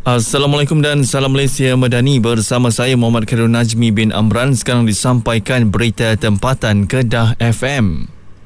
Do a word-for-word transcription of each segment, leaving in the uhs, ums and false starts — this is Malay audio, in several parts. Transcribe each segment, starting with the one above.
Assalamualaikum dan salam Malaysia Madani, bersama saya Muhammad Khairul Najmi bin Amran. Sekarang disampaikan berita tempatan Kedah F M.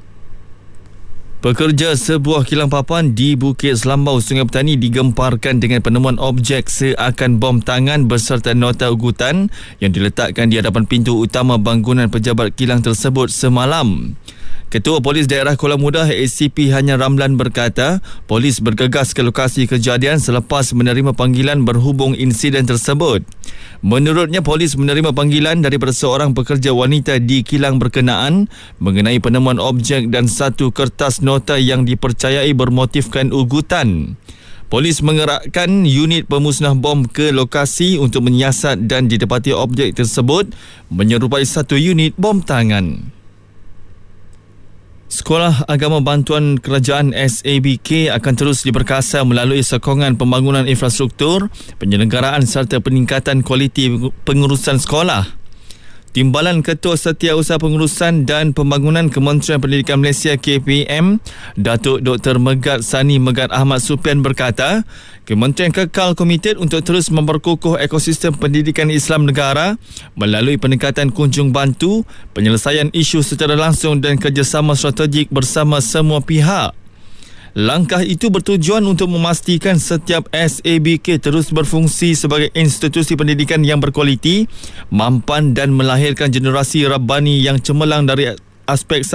Pekerja sebuah kilang papan di Bukit Selambau, Sungai Petani digemparkan dengan penemuan objek seakan bom tangan beserta nota ugutan yang diletakkan di hadapan pintu utama bangunan pejabat kilang tersebut semalam. Ketua Polis Daerah Kuala Mudah A C P Hanya Ramlan berkata, polis bergegas ke lokasi kejadian selepas menerima panggilan berhubung insiden tersebut. Menurutnya, polis menerima panggilan daripada seorang pekerja wanita di kilang berkenaan mengenai penemuan objek dan satu kertas nota yang dipercayai bermotifkan ugutan. Polis mengerakkan unit pemusnah bom ke lokasi untuk menyiasat dan didapati objek tersebut menyerupai satu unit bom tangan. Sekolah Agama Bantuan Kerajaan S A B K akan terus diperkasa melalui sokongan pembangunan infrastruktur, penyelenggaraan serta peningkatan kualiti pengurusan sekolah. Timbalan Ketua Setiausaha Pengurusan dan Pembangunan Kementerian Pendidikan Malaysia K P M, Datuk Doktor Megat Sani Megat Ahmad Supian berkata, Kementerian kekal komited untuk terus memperkukuh ekosistem pendidikan Islam negara melalui peningkatan kunjung bantu, penyelesaian isu secara langsung dan kerjasama strategik bersama semua pihak. Langkah itu bertujuan untuk memastikan setiap S A B K terus berfungsi sebagai institusi pendidikan yang berkualiti, mampan dan melahirkan generasi Rabbani yang cemerlang dari aspek